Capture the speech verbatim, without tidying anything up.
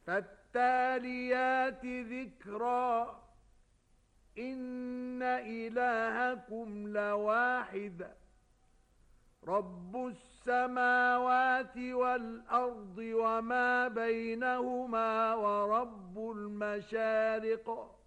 فالتاليات ذكرا إن إلهكم لواحد رب السماوات والأرض وما بينهما ورب المشارق